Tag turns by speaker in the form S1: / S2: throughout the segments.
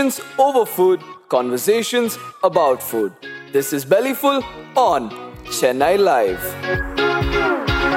S1: Over food, conversations about food. This is Bellyful on Chennai Live.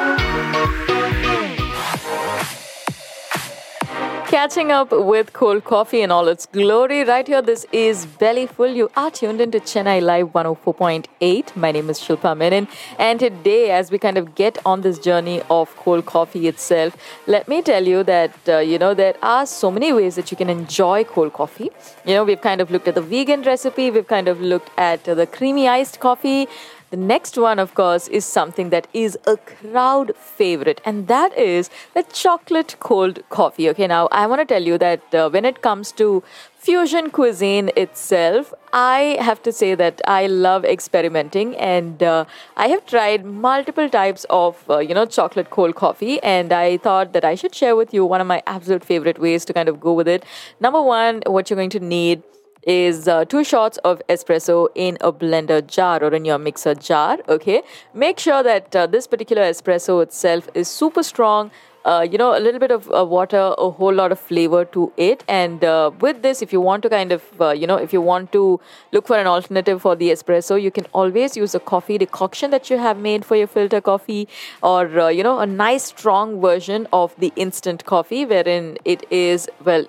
S2: Catching up with cold coffee in all its glory. Right here, this is Bellyful. You are tuned into Chennai Live 104.8. My name is Shilpa Menon. And today, as we kind of get on this journey of cold coffee itself, let me tell you that, there are so many ways that you can enjoy cold coffee. We've kind of looked at the vegan recipe. We've kind of looked at the creamy iced coffee. The next one, of course, is something that is a crowd favorite, and that is the chocolate cold coffee. Okay, now I want to tell you that when it comes to fusion cuisine itself, I have to say that I love experimenting, and I have tried multiple types of, chocolate cold coffee, and I thought that I should share with you one of my absolute favorite ways to kind of go with it. Number one, what you're going to need is 2 shots of espresso in a blender jar or in your mixer jar. Okay, make sure that this particular espresso itself is super strong. A little bit of water, a whole lot of flavor to it. And with this, if you want to kind of, if you want to look for an alternative for the espresso, you can always use a coffee decoction that you have made for your filter coffee, or, a nice strong version of the instant coffee wherein it is,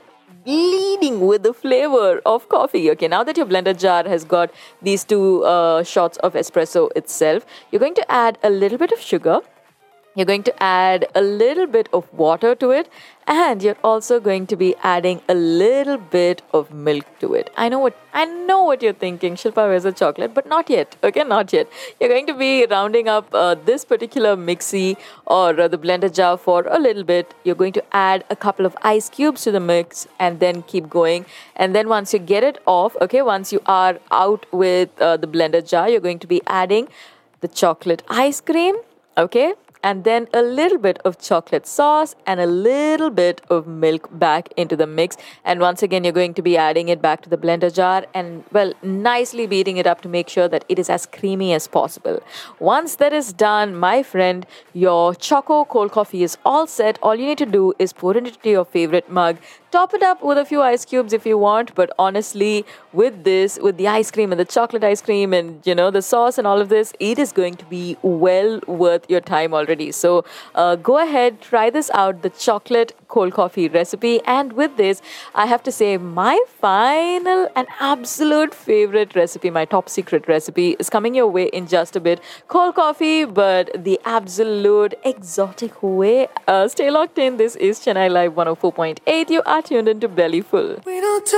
S2: leading with the flavor of coffee. Okay, now that your blender jar has got these 2 shots of espresso itself, you're going to add a little bit of sugar. You're going to add a little bit of water to it, and you're also going to be adding a little bit of milk to it. I know what you're thinking, Shilpa, where's the chocolate? But not yet, okay, not yet. You're going to be rounding up this particular mixie or the blender jar for a little bit. You're going to add a couple of ice cubes to the mix and then keep going. And then once you get it off, okay, once you are out with the blender jar, you're going to be adding the chocolate ice cream, okay? And then a little bit of chocolate sauce and a little bit of milk back into the mix. And once again, you're going to be adding it back to the blender jar and, nicely beating it up to make sure that it is as creamy as possible. Once that is done, my friend, your choco cold coffee is all set. All you need to do is pour it into your favorite mug. Top it up with a few ice cubes if you want, but honestly, with the ice cream and the chocolate ice cream and, the sauce and all of this, it is going to be well worth your time already. So go ahead, try this out, the chocolate cold coffee recipe. And with this, I have to say my final and absolute favorite recipe, my top secret recipe, is coming your way in just a bit. Cold coffee, but the absolute exotic way. Stay locked in. This is Chennai Live 104.8. You are tuned into Bellyful.